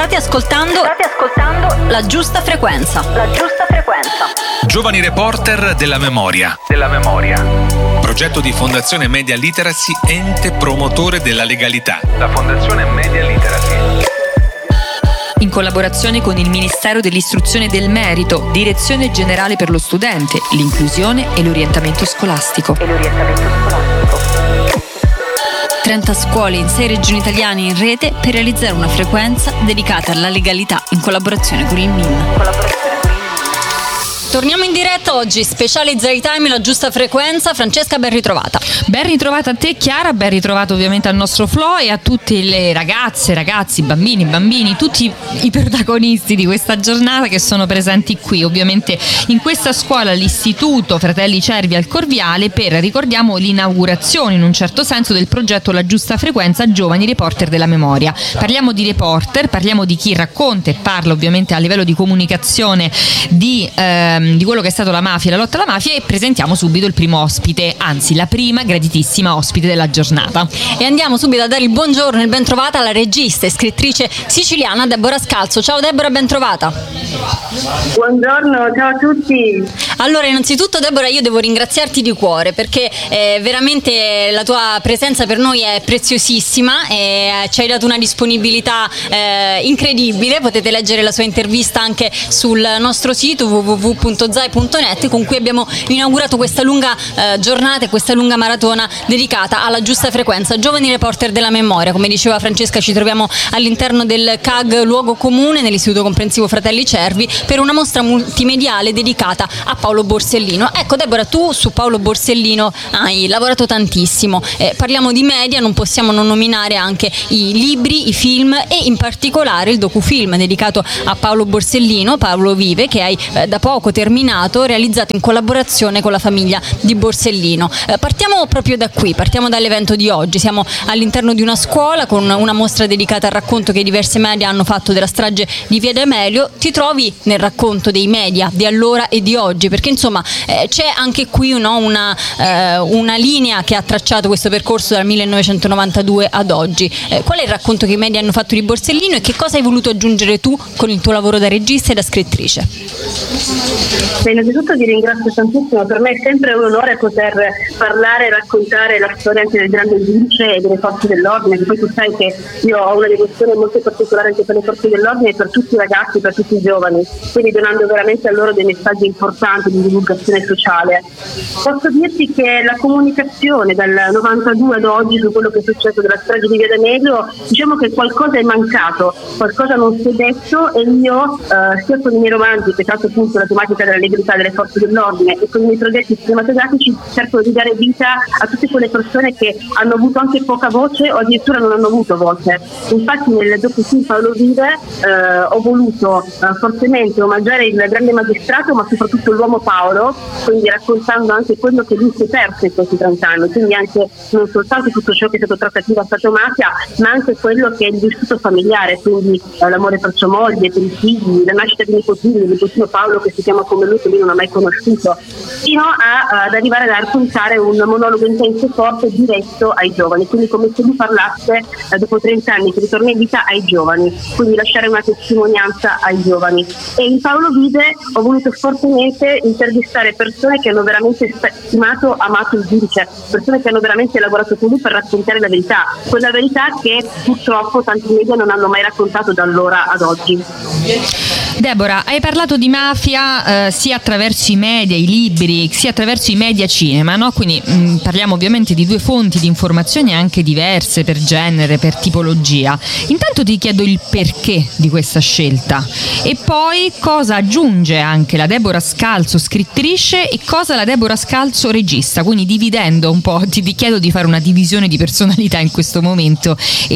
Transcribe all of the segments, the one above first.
State ascoltando La Giusta Frequenza. Giovani reporter della memoria. Progetto di Fondazione Media Literacy, ente promotore della legalità. La Fondazione Media Literacy. In collaborazione con il Ministero dell'Istruzione e del Merito, Direzione Generale per lo Studente, l'Inclusione e l'Orientamento Scolastico. 30 scuole in 6 regioni italiane in rete per realizzare una frequenza dedicata alla legalità in collaborazione con il MIN. Torniamo in diretta oggi, speciale Zai Time, La Giusta Frequenza. Francesca, ben ritrovata. Ben ritrovata a te Chiara, ben ritrovato ovviamente al nostro Flo e a tutte le ragazze, ragazzi, bambini, tutti i protagonisti di questa giornata che sono presenti qui, ovviamente in questa scuola, l'Istituto Fratelli Cervi al Corviale, per, ricordiamo, l'inaugurazione in un certo senso del progetto La Giusta Frequenza, Giovani Reporter della Memoria. Parliamo di reporter, parliamo di chi racconta e parla ovviamente a livello di comunicazione di quello che è stato la mafia, la lotta alla mafia, e presentiamo subito il primo ospite, anzi la prima graditissima ospite della giornata. E andiamo subito a dare il buongiorno e il ben trovata alla regista e scrittrice siciliana Deborah Scalzo. Ciao Deborah, ben trovata. Buongiorno, ciao a tutti. Allora, innanzitutto Deborah, io devo ringraziarti di cuore perché veramente la tua presenza per noi è preziosissima e ci hai dato una disponibilità incredibile. Potete leggere la sua intervista anche sul nostro sito www.zai.net, con cui abbiamo inaugurato questa lunga giornata e questa lunga maratona dedicata alla Giusta Frequenza, Giovani Reporter della Memoria. Come diceva Francesca, ci troviamo all'interno del CAG Luogo Comune, nell'Istituto Comprensivo Fratelli Cervi, per una mostra multimediale dedicata a Paolo Borsellino. Ecco Deborah, tu su Paolo Borsellino hai lavorato tantissimo, parliamo di media, non possiamo non nominare anche i libri, i film e in particolare il docufilm dedicato a Paolo Borsellino, Paolo Vive, che hai da poco terminato, realizzato in collaborazione con la famiglia di Borsellino. Partiamo proprio da qui, partiamo dall'evento di oggi. Siamo all'interno di una scuola con una mostra dedicata al racconto che diverse media hanno fatto della strage di Via D'Amelio. Ti trovi nel racconto dei media di allora e di oggi? Perché insomma c'è anche qui una linea che ha tracciato questo percorso dal 1992 ad oggi. Qual è il racconto che i media hanno fatto di Borsellino e che cosa hai voluto aggiungere tu con il tuo lavoro da regista e da scrittrice? Innanzitutto vi ringrazio tantissimo, per me è sempre un onore poter parlare e raccontare la storia anche del grande giudice e delle forze dell'ordine, che poi tu sai che io ho una devozione molto particolare anche per le forze dell'ordine e per tutti i ragazzi, per tutti i giovani, quindi donando veramente a loro dei messaggi importanti di divulgazione sociale. Posso dirti che la comunicazione dal 92 ad oggi su quello che è successo della strage di Via D'Amelio, diciamo che qualcosa è mancato, qualcosa non si è detto, e io sia con i miei romanzi, che tanto appunto la tematica della legalità delle forze dell'ordine, e con i miei progetti cinematografici cerco di dare vita a tutte quelle persone che hanno avuto anche poca voce o addirittura non hanno avuto voce. Infatti nel docufilm Paolo Vive ho voluto fortemente omaggiare il grande magistrato, ma soprattutto l'uomo Paolo, quindi raccontando anche quello che lui si è perso in questi 30 anni, quindi anche non soltanto tutto ciò che è stato trattativa Stato-mafia, ma anche quello che è il vissuto familiare, quindi l'amore per sua moglie, per i figli, la nascita di nipotini, del nipotino Paolo che si chiama come lui, che lui non ha mai conosciuto, fino ad arrivare a raccontare un monologo intenso e forte diretto ai giovani, quindi come se lui parlasse dopo 30 anni che ritorna in vita ai giovani, quindi lasciare una testimonianza ai giovani. E in Paolo Vive ho voluto fortemente intervistare persone che hanno veramente stimato, amato il giudice, persone che hanno veramente lavorato con lui per raccontare la verità, quella verità che purtroppo tanti media non hanno mai raccontato da allora ad oggi. Deborah, hai parlato di mafia sia attraverso i media, i libri, sia attraverso i media cinema, no? Quindi parliamo ovviamente di due fonti di informazioni anche diverse per genere, per tipologia. Intanto ti chiedo il perché di questa scelta e poi cosa aggiunge anche la Deborah Scalzo scrittrice e cosa la Deborah Scalzo regista, quindi dividendo un po', ti chiedo di fare una divisione di personalità in questo momento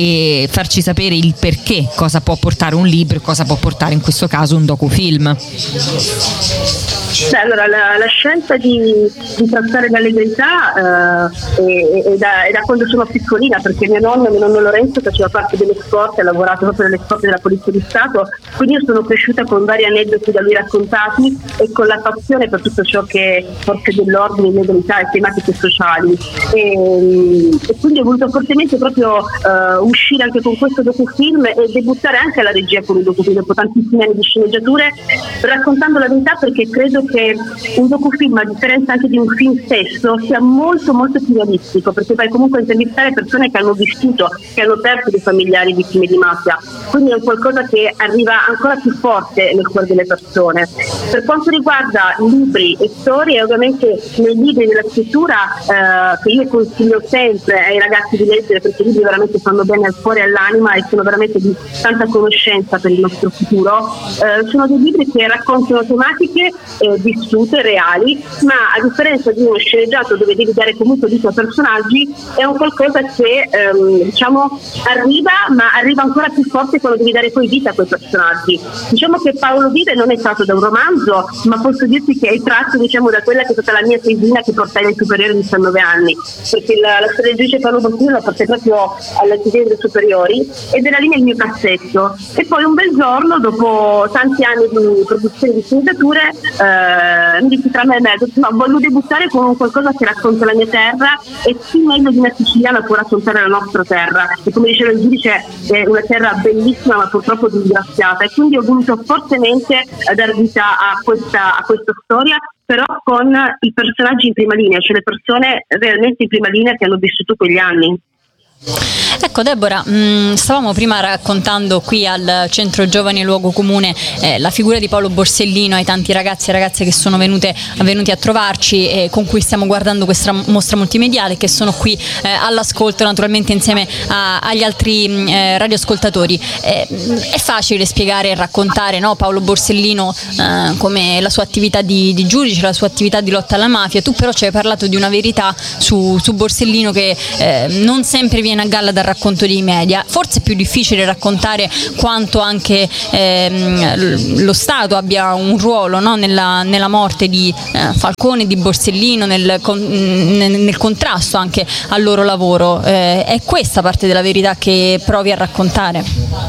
e farci sapere il perché, cosa può portare un libro e cosa può portare in questo caso un docufilm. Allora, la scelta di trattare la legalità è da quando sono piccolina, perché mio nonno Lorenzo faceva parte delle scorte, ha lavorato proprio nelle scorte della Polizia di Stato, quindi io sono cresciuta con vari aneddoti da lui raccontati e con la passione per tutto ciò che è forze dell'ordine, legalità e tematiche sociali, e quindi ho voluto fortemente proprio uscire anche con questo docufilm e debuttare anche alla regia con un docufilm dopo tantissimi anni di sceneggiature, raccontando la verità, perché credo che un docufilm, a differenza anche di un film stesso, sia molto molto più realistico, perché vai comunque a intervistare persone che hanno vissuto, che hanno perso dei familiari vittime di mafia, quindi è qualcosa che arriva ancora più forte nel cuore delle persone. Per quanto riguarda libri e storie, ovviamente nei libri della scrittura, che io consiglio sempre ai ragazzi di leggere, perché i libri veramente fanno bene al cuore e all'anima e sono veramente di tanta conoscenza per il nostro futuro, sono dei libri che raccontano tematiche vissute, reali, ma a differenza di uno sceneggiato dove devi dare comunque vita a personaggi, è un qualcosa che arriva ancora più forte quando devi dare poi vita a quei personaggi. Diciamo che Paolo Vive non è tratto da un romanzo, ma posso dirti che è tratto da quella che è stata la mia tesina che portai ai superiori di 19 anni, perché la storia del giudice Paolo Borsellino la portai proprio alle tesine superiori ed era lì nel mio cassetto. E poi un bel giorno, dopo tanti anni di produzione di sceneggiature, mi dici tra me e me, no, voglio debuttare con qualcosa che racconta la mia terra, e chi meglio di una siciliana può raccontare la nostra terra, e come diceva il giudice è una terra bellissima ma purtroppo disgraziata, e quindi ho voluto fortemente dare vita a questa storia, però con i personaggi in prima linea, cioè le persone realmente in prima linea che hanno vissuto quegli anni. Ecco Deborah, stavamo prima raccontando qui al Centro Giovani Luogo Comune la figura di Paolo Borsellino ai tanti ragazzi e ragazze che sono venuti a trovarci e con cui stiamo guardando questa mostra multimediale, che sono qui all'ascolto naturalmente insieme agli altri radioascoltatori. È facile spiegare e raccontare, no, Paolo Borsellino come la sua attività di giudice, la sua attività di lotta alla mafia. Tu però ci hai parlato di una verità su Borsellino che non sempre viene a galla dal racconto dei media. Forse è più difficile raccontare quanto anche lo Stato abbia un ruolo, no, nella morte di Falcone e di Borsellino, nel contrasto anche al loro lavoro. È questa parte della verità che provi a raccontare?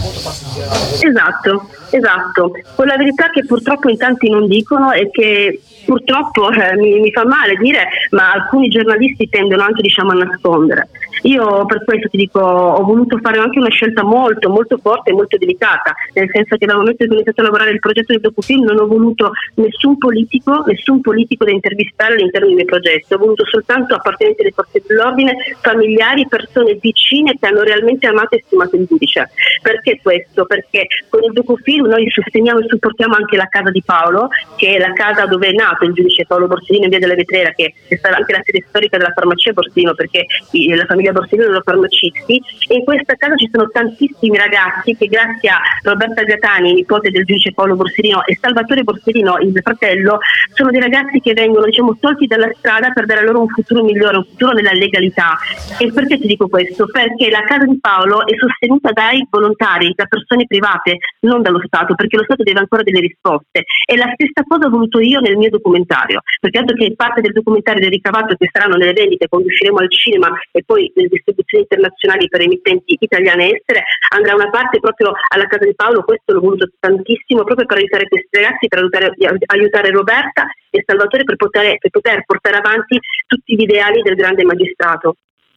Esatto. Quella verità che purtroppo in tanti non dicono e che purtroppo mi fa male dire, ma alcuni giornalisti tendono anche a nascondere. Io per questo ti dico, ho voluto fare anche una scelta molto molto forte e molto delicata, nel senso che dal momento che ho iniziato a lavorare il progetto del docufilm non ho voluto nessun politico da intervistare all'interno del mio progetto, ho voluto soltanto appartenenti alle forze dell'ordine, familiari, persone vicine che hanno realmente amato e stimato il giudice. Perché questo? Perché con il docufilm noi sosteniamo e supportiamo anche la casa di Paolo, che è la casa dove è nato il giudice Paolo Borsellino in via della Vetrera, che è stata anche la sede storica della farmacia Borsellino, perché la famiglia Borsellino erano farmacisti, e in questa casa ci sono tantissimi ragazzi che grazie a Roberta Gatani, nipote del giudice Paolo Borsellino, e Salvatore Borsellino, il fratello, sono dei ragazzi che vengono tolti dalla strada per dare loro un futuro migliore, un futuro nella legalità. E perché ti dico questo? Perché la casa di Paolo è sostenuta dai volontari, da persone private, non dallo Stato, perché lo Stato deve ancora delle risposte. E la stessa cosa ho voluto io nel mio documentario, perché dato che parte del documentario del ricavato che saranno nelle vendite quando usciremo al cinema e poi nelle distribuzioni internazionali per emittenti italiane e estere, andrà una parte proprio alla casa di Paolo. Questo l'ho voluto tantissimo proprio per aiutare questi ragazzi, per aiutare Roberta e Salvatore per poter portare avanti tutti gli ideali del grande magistrato.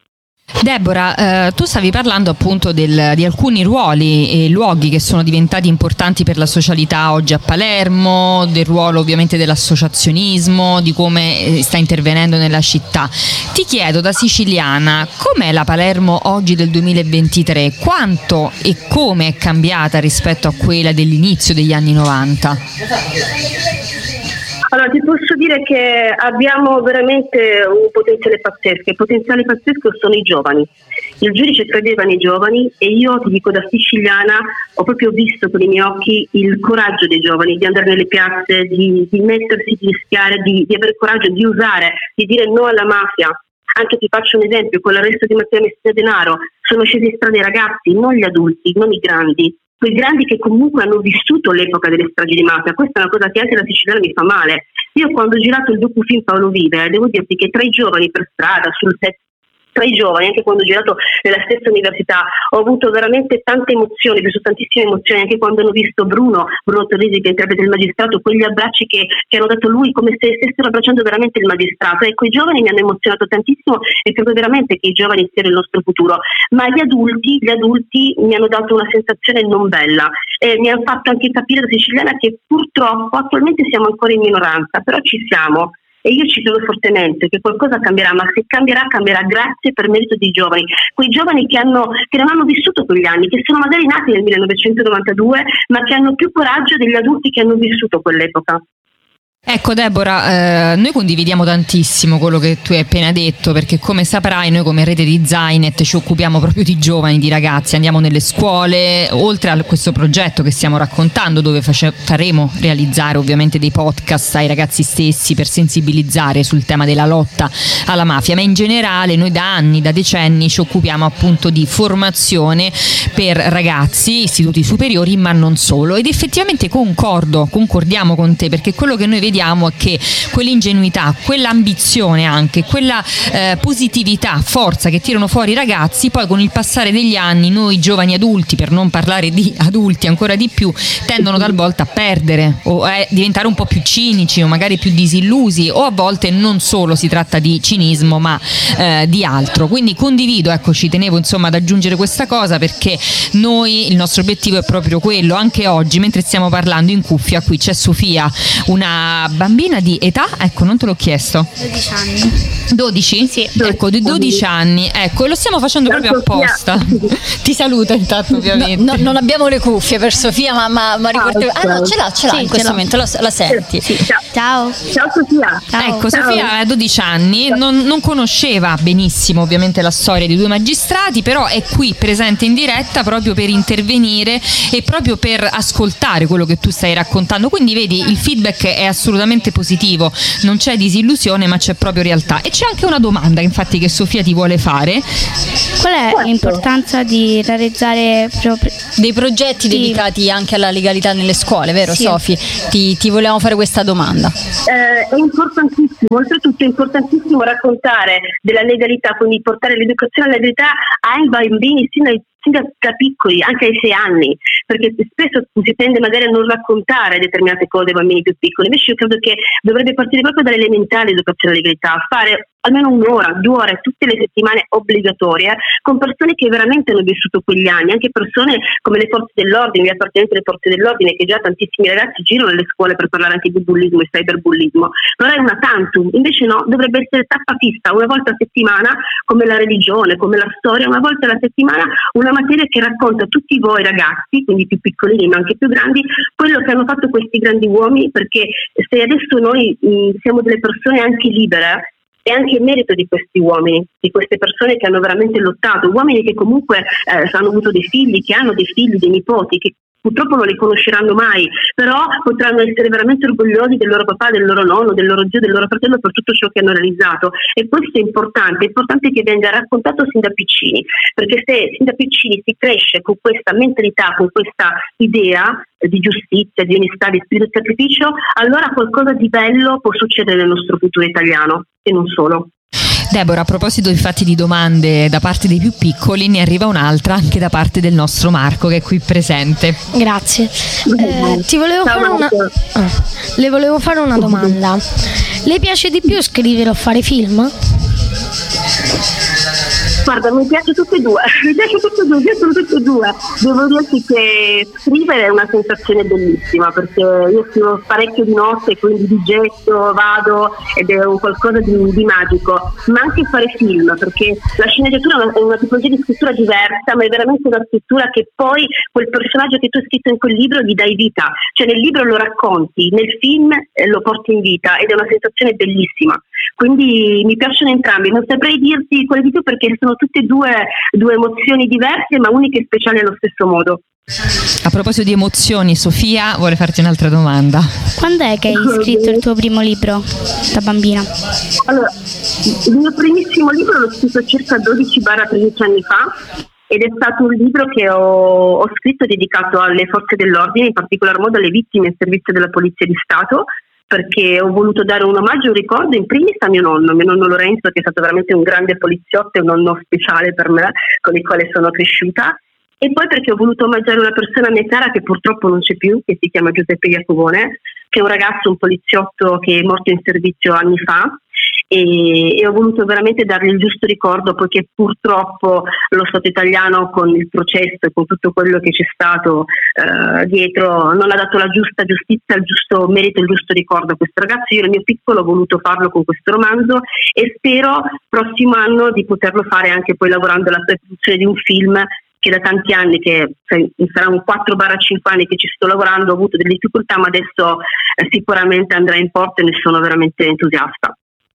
Deborah, tu stavi parlando appunto di alcuni ruoli e luoghi che sono diventati importanti per la socialità oggi a Palermo, del ruolo ovviamente dell'associazionismo, di come sta intervenendo nella città. Ti chiedo, da siciliana, com'è la Palermo oggi del 2023? Quanto e come è cambiata rispetto a quella dell'inizio degli anni 90? Allora, ti posso dire che abbiamo veramente un potenziale pazzesco. Il potenziale pazzesco sono i giovani. Il giudice credeva nei giovani e io ti dico, da siciliana, ho proprio visto con i miei occhi il coraggio dei giovani di andare nelle piazze, di mettersi, di rischiare, di avere coraggio, di usare, di dire no alla mafia. Anche ti faccio un esempio, con l'arresto di Matteo Messina Denaro sono scesi in strada i ragazzi, non gli adulti, non i grandi. Quei grandi che comunque hanno vissuto l'epoca delle stragi di mafia. Questa è una cosa che anche da siciliana mi fa male, Io quando ho girato il docufilm Paolo Vive, devo dirti che tra i giovani per strada, sul set, tra i giovani, anche quando ho girato nella stessa università, ho avuto veramente tante emozioni, ho visto tantissime emozioni, anche quando hanno visto Bruno Torrisi che interpreta il magistrato, quegli abbracci che hanno dato lui come se stessero abbracciando veramente il magistrato. Ecco, i giovani mi hanno emozionato tantissimo e credo veramente che i giovani siano il nostro futuro, ma gli adulti mi hanno dato una sensazione non bella e mi hanno fatto anche capire da siciliana che purtroppo attualmente siamo ancora in minoranza, però ci siamo. E io ci credo fortemente che qualcosa cambierà, ma se cambierà grazie per merito dei giovani, quei giovani che non hanno vissuto quegli anni, che sono magari nati nel 1992, ma che hanno più coraggio degli adulti che hanno vissuto quell'epoca. Ecco Deborah, noi condividiamo tantissimo quello che tu hai appena detto, perché come saprai noi come rete di Zainet ci occupiamo proprio di giovani, di ragazzi, andiamo nelle scuole, oltre a questo progetto che stiamo raccontando dove faremo realizzare ovviamente dei podcast ai ragazzi stessi per sensibilizzare sul tema della lotta alla mafia, ma in generale noi da anni, da decenni ci occupiamo appunto di formazione per ragazzi, istituti superiori, ma non solo, ed effettivamente concordiamo con te, perché quello che noi vediamo è che quell'ingenuità, quell'ambizione anche, quella positività, forza che tirano fuori i ragazzi, poi con il passare degli anni noi giovani adulti, per non parlare di adulti ancora di più, tendono talvolta a perdere o a diventare un po' più cinici o magari più disillusi, o a volte non solo si tratta di cinismo ma di altro. Quindi condivido, ecco, ci tenevo insomma ad aggiungere questa cosa, perché noi il nostro obiettivo è proprio quello. Anche oggi mentre stiamo parlando in cuffia qui c'è Sofia, una bambina di età, ecco, non te l'ho chiesto. 12 anni. 12? Sì. Ecco, di 12 anni, ecco, e lo stiamo facendo proprio apposta. Ti saluto intanto ovviamente. No, non abbiamo le cuffie per Sofia, ma ricordiamo. Ah no, ce l'ha Sì, in questo momento, la senti. Sì. Ciao Sofia. Ciao. Ecco, Sofia ha 12 anni, non conosceva benissimo ovviamente la storia di due magistrati, però è qui presente in diretta proprio per intervenire e proprio per ascoltare quello che tu stai raccontando. Quindi vedi, il feedback è assolutamente positivo, non c'è disillusione ma c'è proprio realtà. E c'è anche una domanda infatti che Sofia ti vuole fare. Qual è l'importanza di realizzare dei progetti dedicati anche alla legalità nelle scuole, vero Sì. Sofi? Ti volevamo fare questa domanda. È importantissimo, oltretutto è importantissimo raccontare della legalità, quindi portare l'educazione alla legalità ai bambini sin da piccoli, anche ai 6 anni, perché spesso si tende magari a non raccontare determinate cose ai bambini più piccoli. Invece io credo che dovrebbe partire proprio dall'elementare l'educazione alla legalità, fare almeno 1 ora, 2 ore tutte le settimane obbligatorie con persone che veramente hanno vissuto quegli anni, anche persone come le forze dell'ordine, gli appartenenti alle forze dell'ordine, che già tantissimi ragazzi girano nelle scuole per parlare anche di bullismo e cyberbullismo. Non è una tantum, invece no, dovrebbe essere tappa fissa, 1 volta a settimana, come la religione, come la storia, 1 volta alla settimana una materia che racconta a tutti voi ragazzi, quindi più piccolini ma anche più grandi, quello che hanno fatto questi grandi uomini, perché se adesso noi siamo delle persone anche libere, è anche il merito di questi uomini, di queste persone che hanno veramente lottato, uomini che comunque hanno avuto dei figli, che hanno dei figli, dei nipoti, che purtroppo non li conosceranno mai, però potranno essere veramente orgogliosi del loro papà, del loro nonno, del loro zio, del loro fratello per tutto ciò che hanno realizzato. E questo è importante che venga raccontato sin da piccini, perché se sin da piccini si cresce con questa mentalità, con questa idea di giustizia, di onestà, di spirito di sacrificio, allora qualcosa di bello può succedere nel nostro futuro italiano e non solo. Deborah, a proposito infatti di domande da parte dei più piccoli, ne arriva un'altra anche da parte del nostro Marco che è qui presente. Grazie. Le volevo fare una domanda. Le piace di più scrivere o fare film? Guarda, mi piace tutte e due, io sono tutte e due. Devo dirti che scrivere è una sensazione bellissima, perché io scrivo parecchio di notte, quindi di getto, vado, ed è un qualcosa di magico. Ma anche fare film, perché la sceneggiatura è una tipologia di scrittura diversa, ma è veramente una scrittura che poi quel personaggio che tu hai scritto in quel libro gli dai vita. Cioè nel libro lo racconti, nel film lo porti in vita, ed è una sensazione bellissima. Quindi mi piacciono entrambi, non saprei dirti quale di più, perché sono tutte e due emozioni diverse ma uniche e speciali allo stesso modo. A proposito di emozioni, Sofia vuole farti un'altra domanda. Quando è che hai scritto il tuo primo libro da bambina? Allora, il mio primissimo libro l'ho scritto circa 12-13 anni fa, ed è stato un libro che ho scritto dedicato alle forze dell'ordine, in particolar modo alle vittime in servizio della Polizia di Stato, perché ho voluto dare un omaggio, un ricordo in primis a mio nonno Lorenzo, che è stato veramente un grande poliziotto e un nonno speciale per me, con il quale sono cresciuta, e poi perché ho voluto omaggiare una persona a me cara che purtroppo non c'è più, che si chiama Giuseppe Iacobone, che è un ragazzo, un poliziotto che è morto in servizio anni fa, e ho voluto veramente dargli il giusto ricordo, poiché purtroppo lo Stato italiano, con il processo e con tutto quello che c'è stato dietro, non ha dato la giusta giustizia, il giusto merito, il giusto ricordo a questo ragazzo. Io nel mio piccolo ho voluto farlo con questo romanzo e spero prossimo anno di poterlo fare anche poi lavorando alla produzione di un film che da tanti anni, che saranno 4-5 anni che ci sto lavorando, ho avuto delle difficoltà, ma adesso sicuramente andrà in porto e ne sono veramente entusiasta.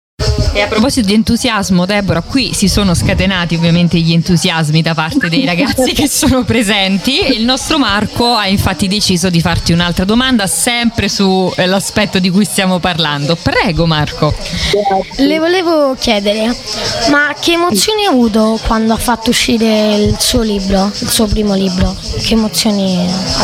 E a proposito di entusiasmo, Deborah, qui si sono scatenati ovviamente gli entusiasmi da parte dei ragazzi che sono presenti, e il nostro Marco ha infatti deciso di farti un'altra domanda sempre sull'aspetto di cui stiamo parlando. Prego Marco. Le volevo chiedere, ma che emozioni ha avuto quando ha fatto uscire il suo libro, il suo primo libro? Che emozioni ha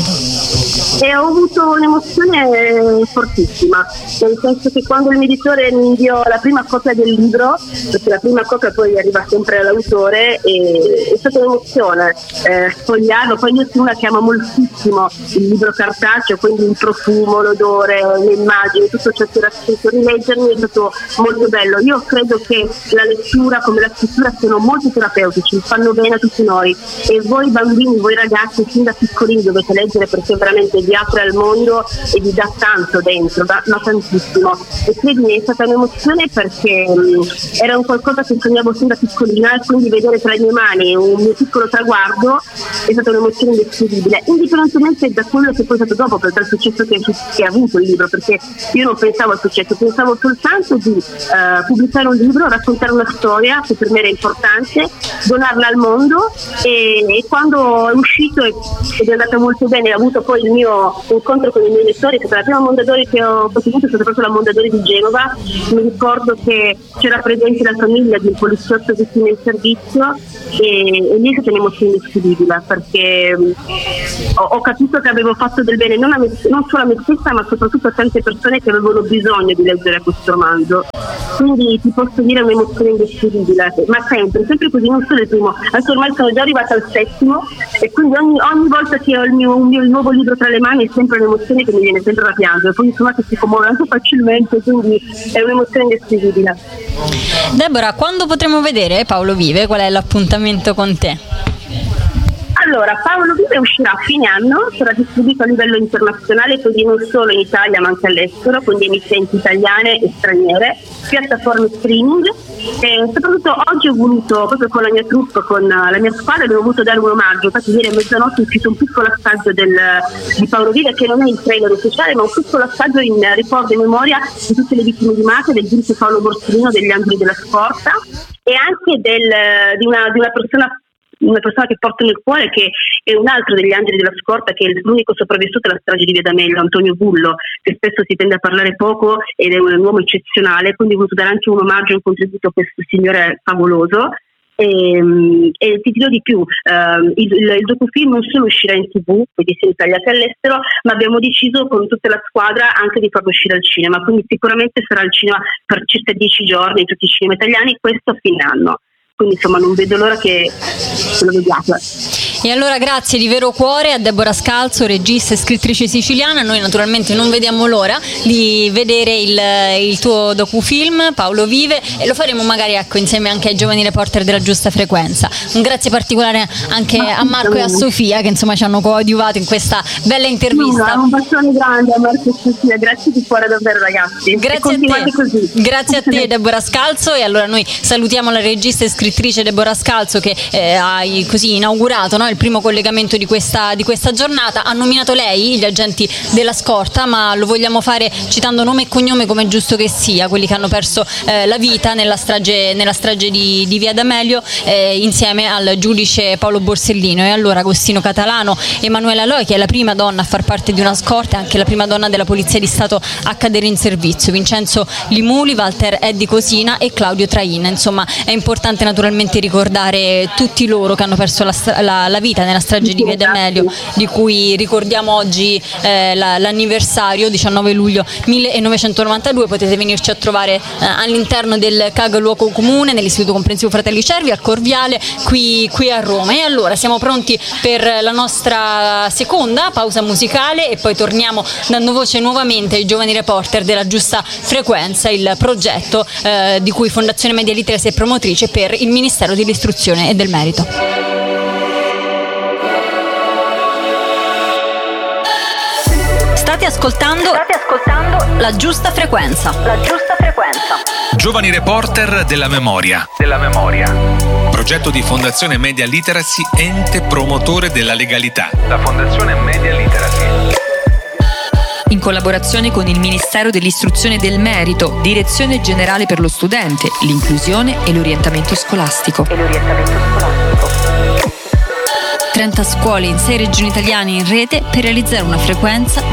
sentito? E ho avuto un'emozione fortissima, nel senso che quando il mio editore mi inviò la prima copia del libro, perché la prima copia poi arriva sempre all'autore, e è stata un'emozione sfogliarlo. Poi io sono una che ama moltissimo il libro cartaceo, quindi il profumo, l'odore, le immagini, tutto ciò che era scritto, rileggermi è stato molto bello. Io credo che la lettura come la scrittura siano molto terapeutici, fanno bene a tutti noi, e voi bambini, voi ragazzi fin da piccolini dovete leggere, perché veramente vi apre al mondo e vi dà tanto dentro, ma tantissimo. E credimi, è stata un'emozione perché era un qualcosa che sognavo sin da piccolina, e quindi vedere tra le mie mani un mio piccolo traguardo è stata un'emozione indescrivibile, indipendentemente da quello che poi è stato dopo, per il successo che ha avuto il libro, perché io non pensavo al successo, pensavo soltanto di pubblicare un libro, raccontare una storia che per me era importante, donarla al mondo, e quando è uscito ed è andata molto bene, ho avuto poi il mio incontro con i miei lettori, è stata la prima Mondadori che ho potuto, è stata proprio la Mondadori di Genova. Mi ricordo che c'era presente la famiglia di un poliziotto vittime in servizio, e lì è stata un'emozione indescrivibile, perché ho capito che avevo fatto del bene non solo a me stessa, ma soprattutto a tante persone che avevano bisogno di leggere questo romanzo. Quindi ti posso dire un'emozione indescrivibile, ma sempre così, non solo il primo. Adesso ormai sono già arrivata al 7º, e quindi ogni volta che ho il nuovo libro tra le mani è sempre un'emozione che mi viene sempre da piangere. Poi insomma che si commuove anche facilmente, quindi è un'emozione indescrivibile. Deborah, quando potremo vedere Paolo Vive? Qual è l'appuntamento con te? Allora, Paolo Vive uscirà a fine anno, sarà distribuito a livello internazionale, quindi non solo in Italia ma anche all'estero, quindi emittenti italiane e straniere, piattaforme streaming, e soprattutto oggi ho voluto, proprio con la mia troupe, con la mia squadra, abbiamo voluto dare un omaggio. Infatti ieri a mezzanotte è uscito un piccolo assaggio di Paolo Vive, che non è il trailer ufficiale, ma un piccolo assaggio in ricordo e memoria di tutte le vittime di mafia, del giudice Paolo Borsellino, degli Angeli della Scorta, e anche di una persona che porto nel cuore, che è un altro degli Angeli della Scorta, che è l'unico sopravvissuto alla strage di Via D'Amelio, Antonio Bullo, che spesso si tende a parlare poco ed è un uomo eccezionale, quindi ho voluto dare anche un omaggio e un contributo a questo signore favoloso. E ti dirò di più, il docufilm non solo uscirà in TV, quindi sia in Italia che all'estero, ma abbiamo deciso con tutta la squadra anche di farlo uscire al cinema, quindi sicuramente sarà al cinema per circa 10 giorni in tutti i cinema italiani, questo a fine anno. Quindi insomma non vedo l'ora che lo vediate. E allora grazie di vero cuore a Deborah Scalzo, regista e scrittrice siciliana. Noi naturalmente non vediamo l'ora di vedere il tuo docufilm Paolo Vive, e lo faremo magari insieme anche ai giovani reporter della Giusta Frequenza. Un grazie particolare anche a Marco e a Sofia, che insomma ci hanno coadiuvato in questa bella intervista. Un bacione grande a Marco e Sofia, grazie di cuore davvero ragazzi. Grazie a te. Così. Grazie a te Deborah Scalzo, e allora noi salutiamo la regista e scrittrice Deborah Scalzo, che ha così inaugurato, no, il primo collegamento di questa giornata. Ha nominato lei gli agenti della scorta, ma lo vogliamo fare citando nome e cognome, come è giusto che sia, quelli che hanno perso la vita nella strage di Via D'Amelio, insieme al giudice Paolo Borsellino. E allora Agostino Catalano, Emanuela Loi, che è la prima donna a far parte di una scorta, e anche la prima donna della Polizia di Stato a cadere in servizio, Vincenzo Limuli, Walter Eddi Cosina e Claudio Train. Insomma, è importante naturalmente ricordare tutti loro che hanno perso la vita nella strage di Via D'Amelio, di cui ricordiamo oggi l'anniversario, 19 luglio 1992. Potete venirci a trovare all'interno del CAG Luogo Comune, nell'Istituto Comprensivo Fratelli Cervi, al Corviale, qui a Roma. E allora siamo pronti per la nostra seconda pausa musicale e poi torniamo dando voce nuovamente ai giovani reporter della Giusta Frequenza, il progetto di cui Fondazione Media Literacy è promotrice per il Ministero dell'Istruzione e del Merito. State ascoltando la Giusta Frequenza. Giovani reporter della memoria. Progetto di Fondazione Media Literacy, ente promotore della legalità. La Fondazione Media Literacy. In collaborazione con il Ministero dell'Istruzione e del Merito, Direzione Generale per lo Studente, l'Inclusione e l'Orientamento Scolastico. 30 scuole in 6 regioni italiane in rete per realizzare una frequenza